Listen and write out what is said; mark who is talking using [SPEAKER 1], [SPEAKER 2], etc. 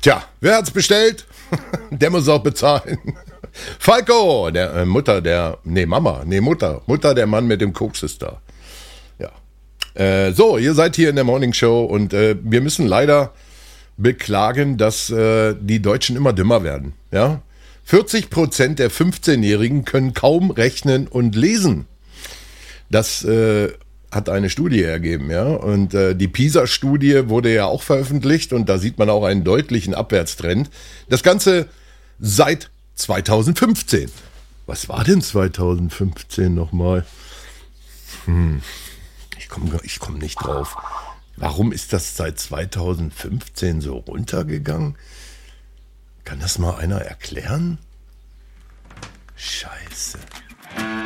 [SPEAKER 1] Tja, wer hat's bestellt? Der muss auch bezahlen. Falco, Mutter, der Mann mit dem Koks ist da. Ja. So, ihr seid hier in der Morning Show und wir müssen leider beklagen, dass die Deutschen immer dümmer werden. Ja? 40% der 15-Jährigen können kaum rechnen und lesen. Das hat eine Studie ergeben, ja. Und die PISA-Studie wurde ja auch veröffentlicht und da sieht man auch einen deutlichen Abwärtstrend. Das Ganze seit 2015. Was war denn 2015 nochmal? Ich komm nicht drauf. Warum ist das seit 2015 so runtergegangen? Kann das mal einer erklären? Scheiße.